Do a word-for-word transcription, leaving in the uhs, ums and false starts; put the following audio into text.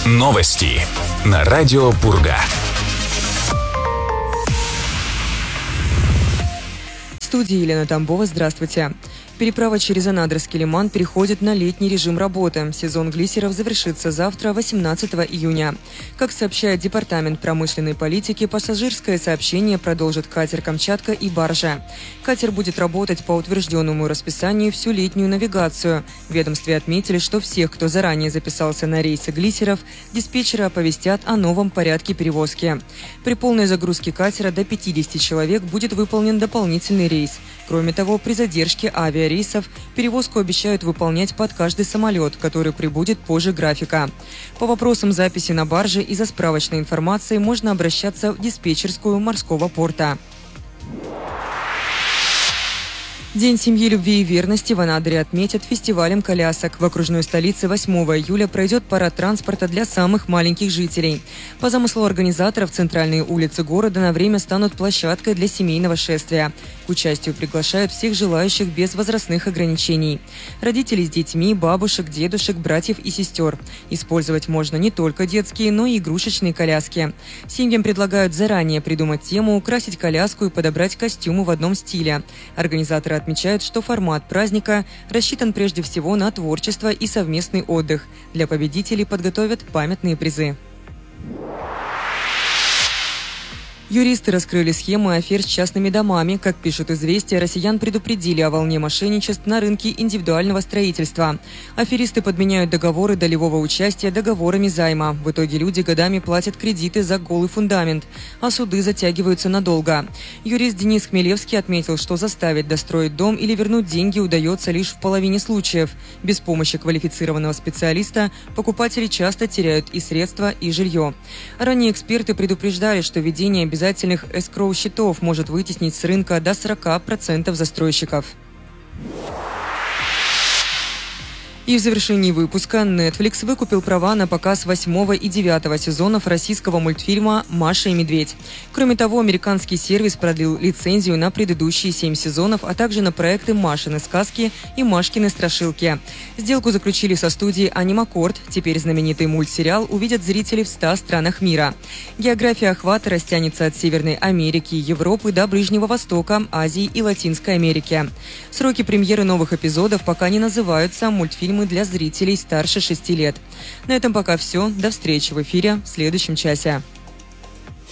Новости на радио Пурга. В студии Елена Тамбова. Здравствуйте. Переправа через Анадырский лиман переходит на летний режим работы. Сезон глиссеров завершится завтра, восемнадцатого июня. Как сообщает Департамент промышленной политики, пассажирское сообщение продолжит катер «Камчатка» и баржа. Катер будет работать по утвержденному расписанию всю летнюю навигацию. В ведомстве отметили, что всех, кто заранее записался на рейсы глиссеров, диспетчеры оповестят о новом порядке перевозки. При полной загрузке катера до пятидесяти человек будет выполнен дополнительный рейс. Кроме того, при задержке авиарейсов перевозку обещают выполнять под каждый самолет, который прибудет позже графика. По вопросам записи на барже и за справочной информацией можно обращаться в диспетчерскую морского порта. День семьи, любви и верности в Анадыре отметят фестивалем колясок. В окружной столице восьмого июля пройдет парад транспорта для самых маленьких жителей. По замыслу организаторов, центральные улицы города на время станут площадкой для семейного шествия. К участию приглашают всех желающих без возрастных ограничений. Родителей с детьми, бабушек, дедушек, братьев и сестер. Использовать можно не только детские, но и игрушечные коляски. Семьям предлагают заранее придумать тему, украсить коляску и подобрать костюмы в одном стиле. Организаторы отмечают, что формат праздника рассчитан прежде всего на творчество и совместный отдых. Для победителей подготовят памятные призы. Юристы раскрыли схемы афер с частными домами. Как пишут «Известия», россиян предупредили о волне мошенничеств на рынке индивидуального строительства. Аферисты подменяют договоры долевого участия договорами займа. В итоге люди годами платят кредиты за голый фундамент, а суды затягиваются надолго. Юрист Денис Хмелевский отметил, что заставить достроить дом или вернуть деньги удается лишь в половине случаев. Без помощи квалифицированного специалиста покупатели часто теряют и средства, и жилье. Ранее эксперты предупреждали, что введение обязательных обязательных эскроу-счетов может вытеснить с рынка до сорока процентов застройщиков. И в завершении выпуска Netflix выкупил права на показ восьмого и девятого сезонов российского мультфильма «Маша и медведь». Кроме того, американский сервис продлил лицензию на предыдущие семь сезонов, а также на проекты «Машины сказки» и «Машкины страшилки». Сделку заключили со студией «Анимакорд». Теперь знаменитый мультсериал увидят зрители в ста странах мира. География охвата растянется от Северной Америки и Европы до Ближнего Востока, Азии и Латинской Америки. Сроки премьеры новых эпизодов пока не называются. Мультфильм для зрителей старше шести лет. На этом пока все. До встречи в эфире в следующем часе.